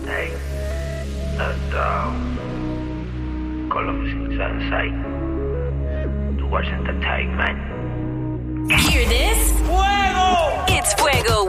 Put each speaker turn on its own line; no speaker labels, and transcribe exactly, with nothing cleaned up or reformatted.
Hey, at uh, Call of Sunset, towards entertainment.